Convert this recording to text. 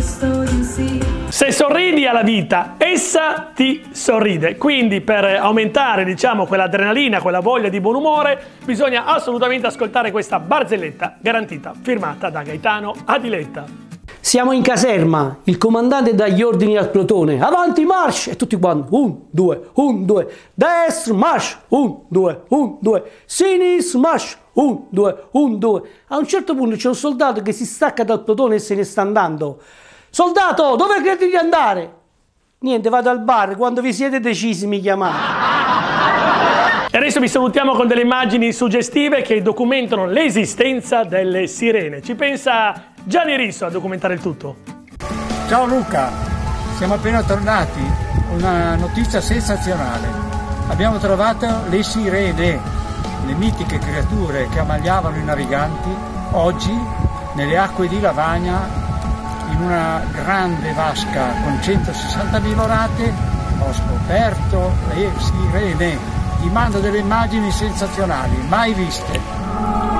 Se sorridi alla vita, essa ti sorride. Quindi per aumentare, diciamo, quell'adrenalina, quella voglia di buon umore, bisogna assolutamente ascoltare questa barzelletta garantita, firmata da Gaetano Adiletta. Siamo in caserma, il comandante dà gli ordini al plotone. Avanti, marcia! E tutti quanti. 1, 2, 1, 2. Destra, marcia! 1, 2, 1, 2. Sinistra, marcia! 1, 2, 1, 2. A un certo punto c'è un soldato che si stacca dal plotone e se ne sta andando. Soldato, dove credi di andare? Niente, vado al bar, quando vi siete decisi mi chiamate. E adesso vi salutiamo con delle immagini suggestive che documentano l'esistenza delle sirene. Ci pensa Gianni Risso a documentare il tutto. Ciao Luca, siamo appena tornati, una notizia sensazionale. Abbiamo trovato le sirene, le mitiche creature che ammaliavano i naviganti, oggi nelle acque di Lavagna, in una grande vasca con 160.000 orate. Ho scoperto le sirene. Ti mando delle immagini sensazionali, mai viste.